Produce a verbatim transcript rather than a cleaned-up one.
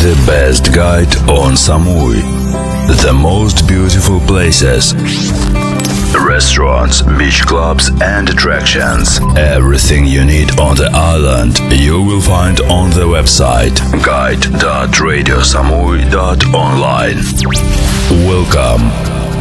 The best guide on Samui. The most beautiful places. Restaurants, beach clubs and attractions. Everything you need on the island you will find on the website guide dot radio samui dot online. Welcome